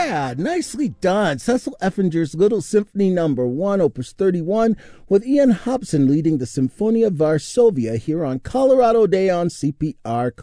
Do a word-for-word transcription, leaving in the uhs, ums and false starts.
Yeah, nicely done. Cecil Effinger's Little Symphony Number One, Opus thirty-one, with Ian Hobson leading the Sinfonia Varsovia here on Colorado Day on C P R